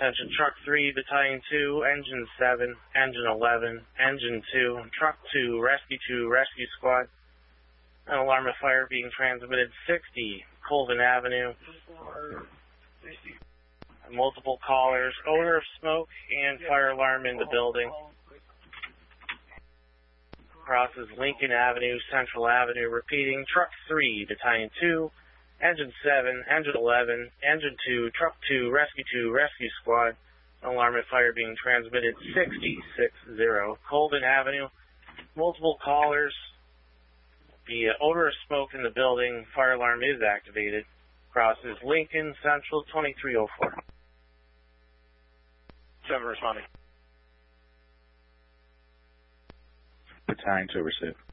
Attention, Truck 3, Battalion 2, Engine 7, Engine 11, Engine 2, Truck 2, Rescue Squad. An alarm of fire being transmitted 60 Colvin Avenue. Multiple callers, odor of smoke and fire alarm in the building. Crosses Lincoln Avenue, Central Avenue. Repeating, Truck 3, Battalion 2, Engine 7, Engine 11, Engine 2, Truck 2, Rescue Squad. Alarm of fire being transmitted 60 Colvin Avenue. Multiple callers. The odor of smoke in the building. Fire alarm is activated. Crosses Lincoln, Central, 2304. 7 responding. Battalion 2 receive.